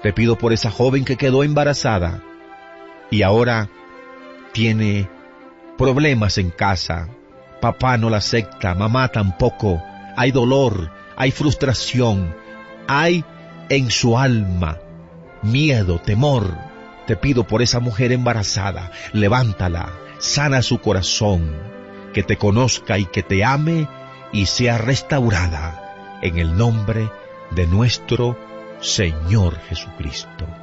Te pido por esa joven que quedó embarazada y ahora tiene problemas en casa. Papá no la acepta, mamá tampoco. Hay dolor, hay frustración, hay en su alma miedo, temor. Te pido por esa mujer embarazada, levántala, sana su corazón, que te conozca y que te ame y sea restaurada en el nombre de nuestro Señor Jesucristo.